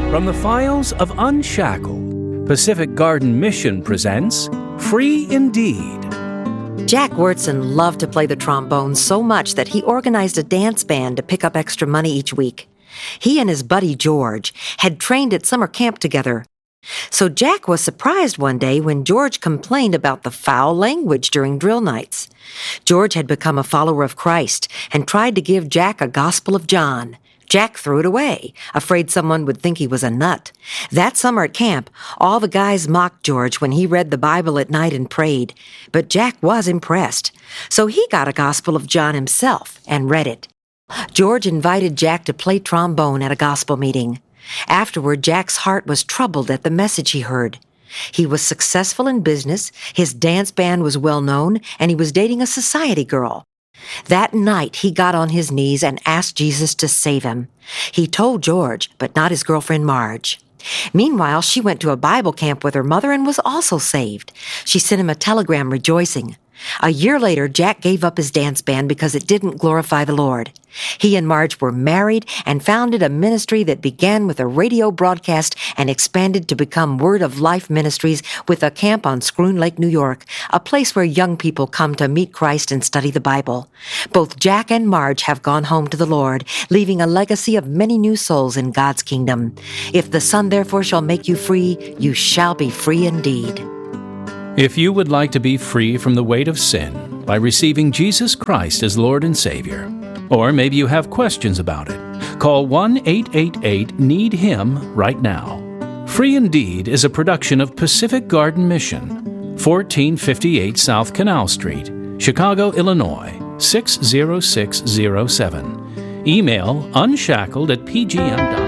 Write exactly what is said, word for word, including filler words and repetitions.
From the files of Unshackled, Pacific Garden Mission presents Free Indeed. Jack Wyrtzen loved to play the trombone so much that he organized a dance band to pick up extra money each week. He and his buddy George had trained at summer camp together. So Jack was surprised one day when George complained about the foul language during drill nights. George had become a follower of Christ and tried to give Jack a Gospel of John. Jack threw it away, afraid someone would think he was a nut. That summer at camp, all the guys mocked George when he read the Bible at night and prayed. But Jack was impressed. So he got a Gospel of John himself and read it. George invited Jack to play trombone at a gospel meeting. Afterward, Jack's heart was troubled at the message he heard. He was successful in business, his dance band was well known, and he was dating a society girl. That night, he got on his knees and asked Jesus to save him. He told George, but not his girlfriend Marge. Meanwhile, she went to a Bible camp with her mother and was also saved. She sent him a telegram rejoicing. A year later, Jack gave up his dance band because it didn't glorify the Lord. He and Marge were married and founded a ministry that began with a radio broadcast and expanded to become Word of Life Ministries with a camp on Schroon Lake, New York, a place where young people come to meet Christ and study the Bible. Both Jack and Marge have gone home to the Lord, leaving a legacy of many new souls in God's kingdom. If the Son therefore shall make you free, you shall be free indeed. If you would like to be free from the weight of sin by receiving Jesus Christ as Lord and Savior, or maybe you have questions about it, call one eight eight eight need him right now. Free Indeed is a production of Pacific Garden Mission, fourteen fifty-eight South Canal Street, Chicago, Illinois, six zero six zero seven. Email unshackled at p g m dot com.